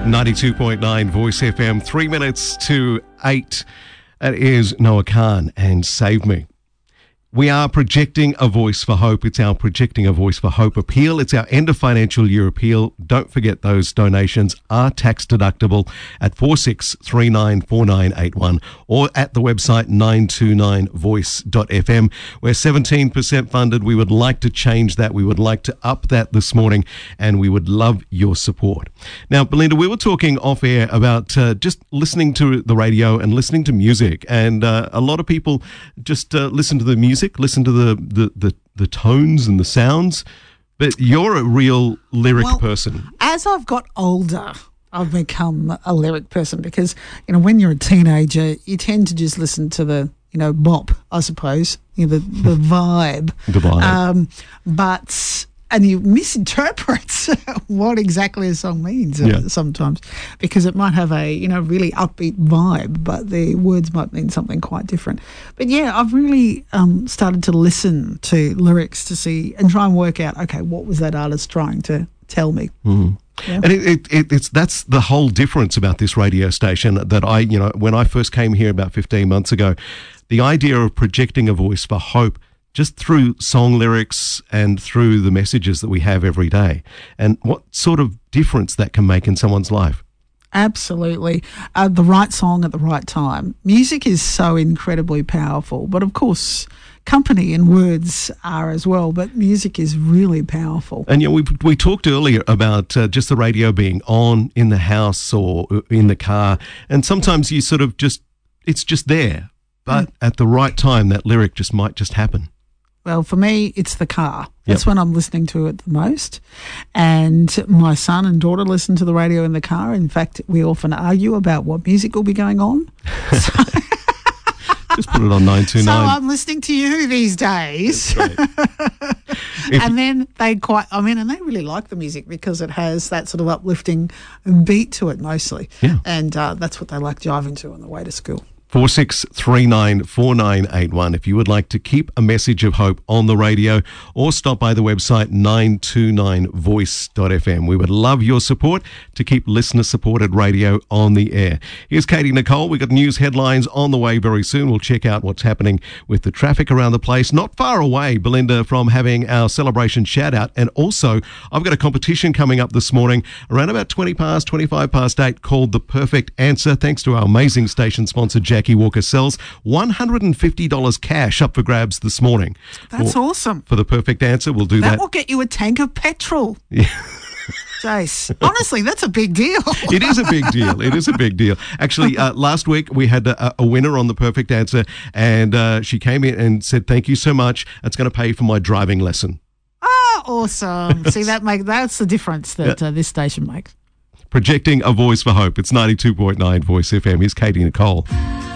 92.9 Voice FM, 3 minutes to 8. That is Noah Khan and Save Me. We are projecting a voice for hope. It's our Projecting a Voice for Hope appeal. It's our end of financial year appeal. Don't forget those donations are tax deductible at 46394981 or at the website 929voice.fm. We're 17% funded. We would like to change that. We would like to up that this morning, and we would love your support. Now, Belinda, we were talking off air about just listening to the radio and listening to music, and a lot of people just listen to the music, listen to the tones and the sounds, but you're a real lyric person. As I've got older, I've become a lyric person because, when you're a teenager, you tend to just listen to the, bop, I suppose, the vibe. The vibe. And you misinterpret what exactly a song means sometimes, because it might have a, really upbeat vibe, but the words might mean something quite different. But yeah, I've really started to listen to lyrics to see and try and work out, okay, what was that artist trying to tell me? Mm. Yeah. And that's the whole difference about this radio station that when I first came here about 15 months ago, the idea of projecting a voice for hope just through song lyrics and through the messages that we have every day, and what sort of difference that can make in someone's life. Absolutely. The right song at the right time. Music is so incredibly powerful, but of course, company and words are as well, but music is really powerful. And we talked earlier about just the radio being on in the house or in the car, and sometimes you sort of it's just there, but at the right time, that lyric might just happen. Well, for me, it's the car. That's when I'm listening to it the most. And my son and daughter listen to the radio in the car. In fact, we often argue about what music will be going on. Just put it on 929. So I'm listening to you these days. And then they really like the music because it has that sort of uplifting beat to it mostly. Yeah. And that's what they like jiving to on the way to school. 46394981 if you would like to keep a message of hope on the radio, or stop by the website 929voice.fm. We would love your support to keep listener-supported radio on the air. Here's Katie Nicole. We've got news headlines on the way very soon. We'll check out what's happening with the traffic around the place. Not far away, Belinda, from having our celebration shout-out. And also, I've got a competition coming up this morning around about 25 past 8 called The Perfect Answer, thanks to our amazing station sponsor, Jackie Walker Sells. $150 cash up for grabs this morning. That's awesome. For the perfect answer, we'll do that. That will get you a tank of petrol. Yeah. Jace, honestly, that's a big deal. It is a big deal. It is a big deal. Actually, last week we had a winner on the perfect answer, and she came in and said, "Thank you so much. It's going to pay for my driving lesson." Oh, awesome. See, that's the difference that this station makes. Projecting a voice for hope. It's 92.9 Voice FM. Here's Katie Nicole.